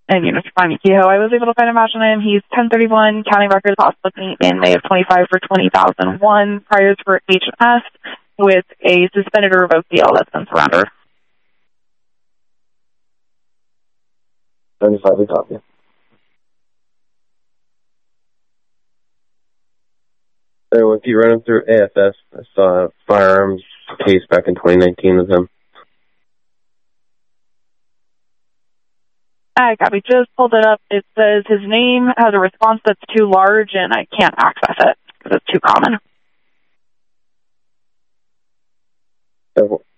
and Unify Kehoe. I was able to find a match on him. He's 1031, county record cost looking in May of 25 for 20,001, priors for H&S with a suspended or revoked deal that's been surrendered. 95, we copy. So if you run him through AFS, I saw a firearms case back in 2019 with him. I copy. Just pulled it up. It says his name has a response that's too large, and I can't access it because it's too common.